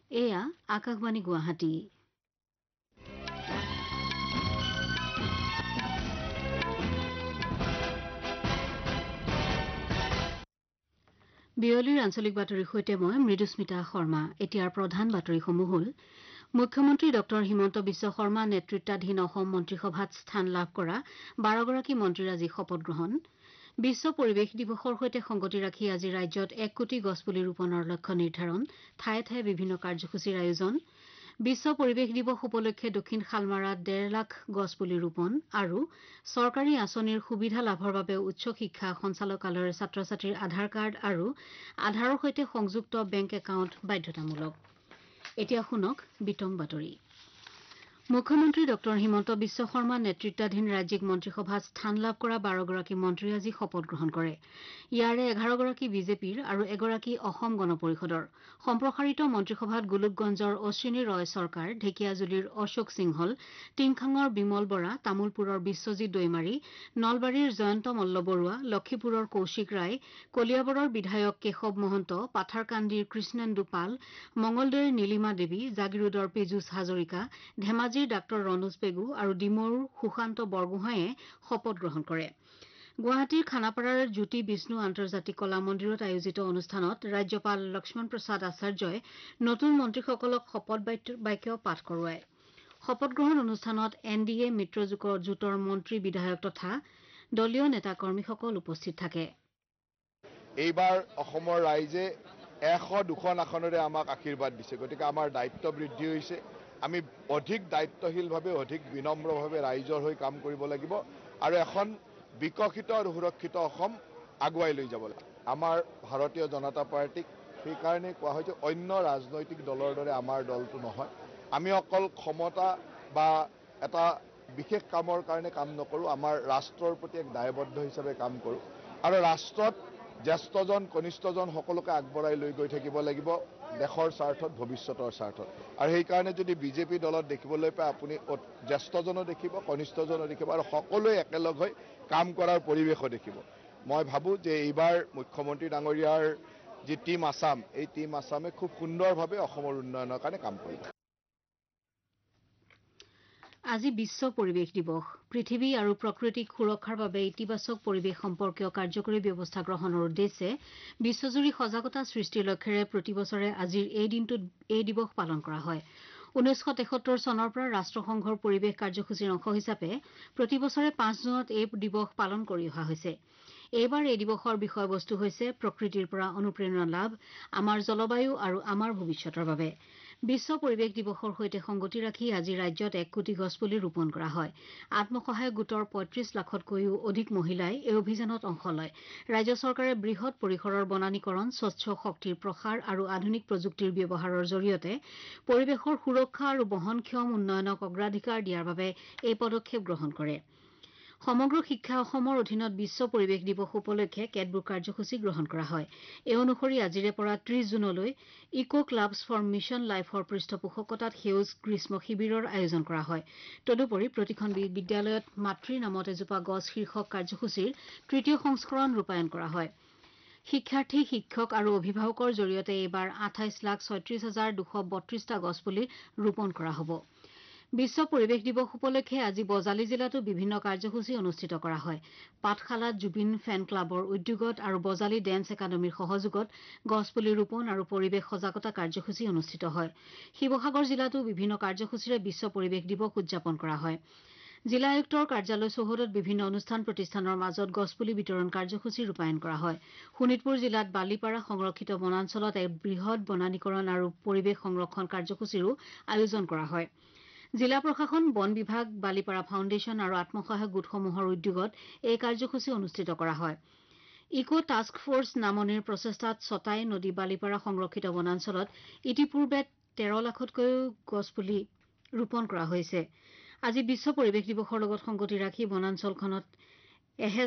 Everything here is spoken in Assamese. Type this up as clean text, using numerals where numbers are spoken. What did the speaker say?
এয়া আকাশবাণী গুৱাহাটী। বিয়লিৰ আঞ্চলিক বাতৰিৰ সৈতে মই মৃদুস্মিতা শৰ্মা। এতিয়াৰ প্ৰধান বাতৰিসমূহ হ'ল মুখ্যমন্ত্ৰী ডঃ হিমন্ত বিশ্ব শৰ্মা নেতৃত্বাধীন অসম মন্ত্ৰীসভাত স্থান লাভ কৰা 12গৰাকী মন্ত্ৰীৰ আজি শপত গ্ৰহণ। বিশ্ব পৰিৱেশ দিৱসৰ সৈতে সংগতি ৰাখি আজি ৰাজ্যত 1 কোটি গছপুলি ৰোপণৰ লক্ষ্য নিৰ্ধাৰণ, ঠায়ে ঠায়ে বিভিন্ন কাৰ্যসূচীৰ আয়োজন। বিশ্ব পৰিৱেশ দিৱস উপলক্ষে দক্ষিণ শালমাৰাত 1.5 লাখ গছপুলি ৰোপণ আৰু চৰকাৰী আঁচনিৰ সুবিধা লাভৰ বাবে উচ্চ শিক্ষা সঞ্চালকালয়ৰ ছাত্ৰ ছাত্ৰীৰ আধাৰ কাৰ্ড আৰু আধাৰৰ সৈতে সংযুক্ত বেংক একাউণ্ট বাধ্যতামূলক। এতিয়া শুনক বিতং বাতৰি। মুখ্যমন্ত্ৰী ডঃ হিমন্ত বিশ্ব শৰ্মা নেতৃত্বাধীন ৰাজ্যিক মন্ত্ৰীসভাত স্থান লাভ কৰা 12গৰাকী মন্ত্ৰীয়ে আজি শপত গ্ৰহণ কৰে। ইয়াৰে 11গৰাকী বিজেপিৰ আৰু এগৰাকী অসম গণ পৰিষদৰ। সম্প্ৰসাৰিত মন্ত্ৰীসভাত গোলোকগঞ্জৰ অশ্বিনী ৰয় চৰকাৰ, ঢেকিয়াজুলিৰ অশোক সিংহল, টিংখাঙৰ বিমল বৰা, তামুলপুৰৰ বিশ্বজিৎ দৈমাৰী, নলবাৰীৰ জয়ন্ত মল্ল বৰুৱা, লক্ষীপুৰৰ কৌশিক ৰায়, কলিয়াবৰৰ বিধায়ক কেশৱ মহন্ত, পাথাৰকান্দিৰ কৃষ্ণেন্দু পাল, মঙলদৈৰ নীলিমা দেৱী, জাগিৰোডৰ পীযুষ হাজৰিকা, ধেমাজিৰ ডাঃ ৰণোজ পেগু আৰু ডিমৌৰ সুশান্ত বৰগোহাঁয়ে শপত গ্ৰহণ কৰে। গুৱাহাটীৰ খানাপাৰাৰ জ্যোতি বিষ্ণু আন্তৰ্জাতিক কলা মন্দিৰত আয়োজিত অনুষ্ঠানত ৰাজ্যপাল লক্ষ্মণ প্ৰসাদ আচাৰ্যই নতুন মন্ত্ৰীসকলক শপত বাক্য পাঠ কৰোৱায়। শপত গ্ৰহণ অনুষ্ঠানত NDA মিত্ৰজোঁটৰ মন্ত্ৰী বিধায়ক তথা দলীয় নেতা কৰ্মীসকল উপস্থিত থাকে। এইবাৰ অসমৰ ৰাইজে 100-200 আসনেৰে আমাক আশীৰ্বাদ দিছে, গতিকে আমাৰ দায়িত্ব বৃদ্ধি হৈছে। আমি অধিক দায়িত্বশীলভাৱে, অধিক বিনম্ৰভাৱে ৰাইজৰ হৈ কাম কৰিব লাগিব আৰু এখন বিকশিত আৰু সুৰক্ষিত অসম আগুৱাই লৈ যাব লাগিব। আমাৰ ভাৰতীয় জনতা পাৰ্টিক সেইকাৰণে কোৱা হয় যে অন্য ৰাজনৈতিক দলৰ দৰে আমাৰ দলটো নহয়। আমি অকল ক্ষমতা বা এটা বিশেষ কামৰ কাৰণে কাম নকৰোঁ, আমাৰ ৰাষ্ট্ৰৰ প্ৰতি এক দায়বদ্ধ হিচাপে কাম কৰোঁ আৰু ৰাষ্ট্ৰত জ্যেষ্ঠজন কনিষ্ঠজন সকলোকে আগবঢ়াই লৈ গৈ থাকিব লাগিব দেশৰ স্বাৰ্থত, ভৱিষ্যতৰ স্বাৰ্থত। আৰু সেইকাৰণে যদি বিজেপি দলত দেখিবলৈ পায়, আপুনি জ্যেষ্ঠজনো দেখিব, কনিষ্ঠজনো দেখিব আৰু সকলোৱে একেলগ হৈ কাম কৰাৰ পৰিৱেশো দেখিব। মই ভাবোঁ যে এইবাৰ মুখ্যমন্ত্ৰী ডাঙৰীয়াৰ যি টীম আছাম, এই টীম আছামে খুব সুন্দৰভাৱে অসমৰ উন্নয়নৰ কাৰণে কাম কৰিব। আজি বিশ্ব পৰিৱেশ দিৱস। পৃথিৱী আৰু প্ৰকৃতিক সুৰক্ষাৰ বাবে ইতিবাচক পৰিৱেশ সম্পৰ্কীয় কাৰ্যকৰী ব্যৱস্থা গ্ৰহণৰ উদ্দেশ্যে বিশ্বজুৰি সজাগতা সৃষ্টিৰ লক্ষ্যৰে প্ৰতিবছৰে আজিৰ এই দিৱস পালন কৰা হয়। 1973 চনৰ পৰা ৰাষ্ট্ৰসংঘৰ পৰিৱেশ কাৰ্যসূচীৰ অংশ হিচাপে প্ৰতিবছৰে 5 জুনত এই দিৱস পালন কৰি অহা হৈছে। এইবাৰ এই দিৱসৰ বিষয়বস্তু হৈছে প্ৰকৃতিৰ পৰা অনুপ্ৰেৰণা লাভ, আমাৰ জলবায়ু আৰু আমাৰ ভৱিষ্যতৰ বাবে। বিশ্ব পৰিৱেশ দিৱসৰ সৈতে সংগতি ৰাখি আজি ৰাজ্যত 1 কোটি গছপুলি ৰোপণ কৰা হয়। আত্মসহায়ক গোটৰ 35 লাখতকৈও অধিক মহিলাই এই অভিযানত অংশ লয়। ৰাজ্য চৰকাৰে বৃহৎ পৰিসৰৰ বনানীকৰণ, স্বচ্ছ শক্তিৰ প্ৰসাৰ আৰু আধুনিক প্ৰযুক্তিৰ ব্যৱহাৰৰ জৰিয়তে পৰিৱেশৰ সুৰক্ষা আৰু বহনক্ষম উন্নয়নক অগ্ৰাধিকাৰ দিয়াৰ বাবে এই পদক্ষেপ গ্ৰহণ কৰে। সমগ্ৰ শিক্ষা অসমৰ অধীনত বিশ্ব পৰিৱেশ দিৱস উপলক্ষে কেতবোৰ কাৰ্যসূচী গ্ৰহণ কৰা হয়। এই অনুসৰি আজিৰে পৰা 30 জুনলৈ ইকো ক্লাবছ ফৰ মিছন লাইফৰ পৃষ্ঠপোষকতাত সেউজ গ্ৰীষ্ম শিবিৰৰ আয়োজন কৰা হয়। তদুপৰি প্ৰতিখন বিদ্যালয়ত মাতৃৰ নামত এজোপা গছ শীৰ্ষক কাৰ্যসূচীৰ 3য় সংস্কৰণ ৰূপায়ণ কৰা হয়। শিক্ষাৰ্থী, শিক্ষক আৰু অভিভাৱকৰ জৰিয়তে এইবাৰ 28,36,232টা গছপুলি ৰোপণ কৰা হ'ব। বিশ্ব পৰিৱেশ দিৱস উপলক্ষে আজি বজালী জিলাতো বিভিন্ন কাৰ্যসূচী অনুষ্ঠিত কৰা হয়। পাঠশালাত জুবিন ফেন ক্লাবৰ উদ্যোগত আৰু বজালী ডেন্স একাডেমীৰ সহযোগত গছপুলি ৰোপণ আৰু পৰিৱেশ সজাগতা কাৰ্যসূচী অনুষ্ঠিত হয়। শিৱসাগৰ জিলাতো বিভিন্ন কাৰ্যসূচীৰে বিশ্ব পৰিৱেশ দিৱস উদযাপন কৰা হয়। জিলা আয়ুক্তৰ কাৰ্যালয় চৌহদত বিভিন্ন অনুষ্ঠান প্ৰতিষ্ঠানৰ মাজত গছপুলি বিতৰণ কাৰ্যসূচী ৰূপায়ণ কৰা হয়। শোণিতপুৰ জিলাত বালিপাৰা সংৰক্ষিত বনাঞ্চলত এক বৃহৎ বনানীকৰণ আৰু পৰিৱেশ সংৰক্ষণ কাৰ্যসূচীৰো আয়োজন কৰা হয়। জিলা প্ৰশাসন, বন বিভাগ, বালিপাৰা ফাউণ্ডেশ্যন আৰু আত্মসহায়ক গোটসমূহৰ উদ্যোগত এই কাৰ্যসূচী অনুষ্ঠিত কৰা হয়। ইকো টাস্ক ফৰ্চ নামনিৰ প্ৰচেষ্টাত ছটাই নদী বালিপাৰা সংৰক্ষিত বনাঞ্চলত ইতিপূৰ্বে 13 লাখতকৈও গছপুলি ৰোপণ কৰা হৈছে। আজি বিশ্ব পৰিৱেশ দিৱসৰ লগত সংগতি ৰাখি বনাঞ্চলখনত